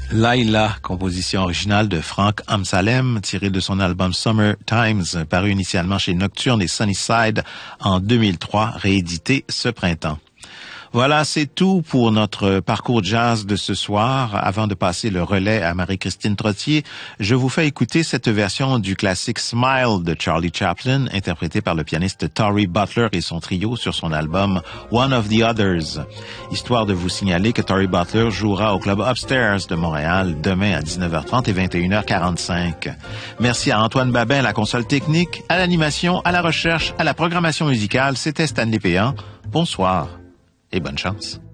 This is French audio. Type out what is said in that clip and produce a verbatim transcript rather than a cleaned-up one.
Laila, composition originale de Frank Amsalem, tirée de son album Summer Times, paru initialement chez Nocturne et Sunnyside en deux mille trois, réédité ce printemps. Voilà, c'est tout pour notre parcours jazz de ce soir. Avant de passer le relais à Marie-Christine Trottier, je vous fais écouter cette version du classique Smile de Charlie Chaplin, interprétée par le pianiste Torrey Butler et son trio sur son album One of the Others. Histoire de vous signaler que Torrey Butler jouera au club Upstairs de Montréal demain à dix-neuf heures trente et vingt et une heures quarante-cinq. Merci à Antoine Babin à la console technique, à l'animation, à la recherche, à la programmation musicale. C'était Stanley Péan. Bonsoir. Et bonne chance.